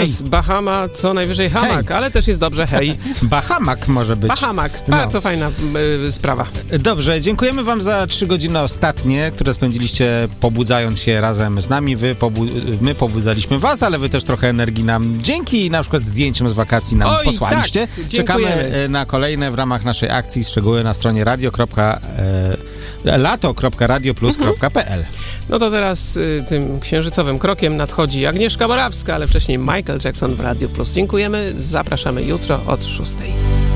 Zamiast Bahama co najwyżej hamak, ale też jest dobrze, hej. Bahamak może być. Bahamak, bardzo fajna sprawa. Dobrze, dziękujemy wam za 3 godziny ostatnie, które spędziliście pobudzając się razem z nami. My pobudzaliśmy was, ale wy też trochę energii nam dzięki na przykład zdjęciom z wakacji nam posłaliście. Tak, czekamy na kolejne w ramach naszej akcji. Szczegóły na stronie lato.radioplus.pl. No to teraz tym księżycowym krokiem nadchodzi Agnieszka Morawska, ale wcześniej Michael Jackson w Radio Plus. Dziękujemy, zapraszamy jutro od 6:00.